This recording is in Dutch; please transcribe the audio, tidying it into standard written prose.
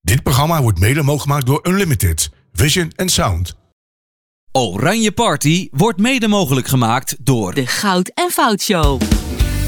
Dit programma wordt mede mogelijk gemaakt door Unlimited, Vision en Sound. Oranje Party wordt mede mogelijk gemaakt door De Goud en Fout Show.